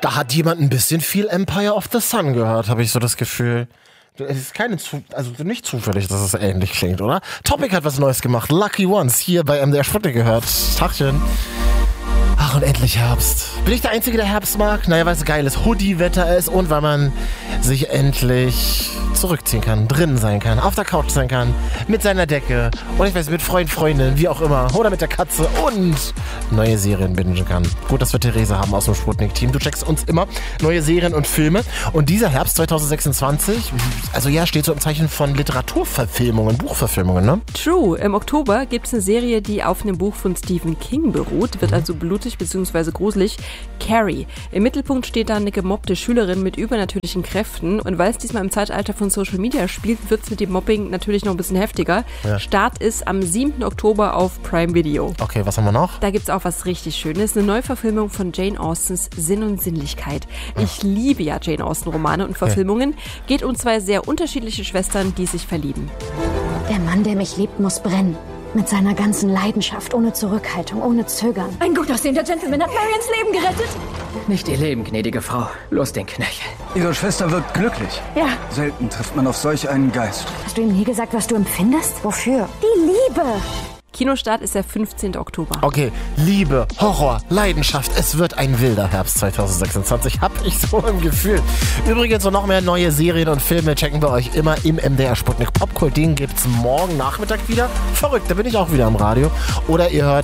Da hat jemand ein bisschen viel Empire of the Sun gehört, habe ich so das Gefühl. Es ist nicht zufällig, dass es ähnlich klingt, oder? Topic hat was Neues gemacht. Lucky Ones hier bei MDR Sputnik gehört. Tachchen. Ach, und endlich Herbst. Bin ich der Einzige, der Herbst mag? Naja, weil es geiles Hoodie-Wetter ist und weil man sich endlich zurückziehen kann, drinnen sein kann, auf der Couch sein kann, mit seiner Decke und ich weiß, mit Freundin, wie auch immer, oder mit der Katze und neue Serien bingen kann. Gut, dass wir Therese haben aus dem Sputnik-Team. Du checkst uns immer neue Serien und Filme und dieser Herbst 2026, also ja, steht so im Zeichen von Literaturverfilmungen, Buchverfilmungen, ne? True. Im Oktober gibt es eine Serie, die auf einem Buch von Stephen King beruht, wird also blutig bzw. gruselig. Carrie. Im Mittelpunkt steht da eine gemobbte Schülerin mit übernatürlichen Kräften und weil es diesmal im Zeitalter von Social Media spielt, wird es mit dem Mobbing natürlich noch ein bisschen heftiger. Ja. Start ist am 7. Oktober auf Prime Video. Okay, was haben wir noch? Da gibt es auch was richtig Schönes. Eine Neuverfilmung von Jane Austens Sinn und Sinnlichkeit. Ich liebe ja Jane Austen-Romane und Verfilmungen. Geht um zwei sehr unterschiedliche Schwestern, die sich verlieben. Der Mann, der mich liebt, muss brennen. Mit seiner ganzen Leidenschaft, ohne Zurückhaltung, ohne Zögern. Ein gut aussehender Gentleman hat Marians Leben gerettet. Nicht ihr Leben, gnädige Frau. Bloß den Knöchel. Ihre Schwester wirkt glücklich. Ja. Selten trifft man auf solch einen Geist. Hast du ihm nie gesagt, was du empfindest? Wofür? Die Liebe. Kinostart ist der 15. Oktober. Okay, Liebe, Horror, Leidenschaft, es wird ein wilder Herbst 2026, hab ich so im Gefühl. Übrigens, so noch mehr neue Serien und Filme checken wir euch immer im MDR Sputnik Popkult. Den gibt's morgen Nachmittag wieder. Verrückt, da bin ich auch wieder am Radio. Oder ihr hört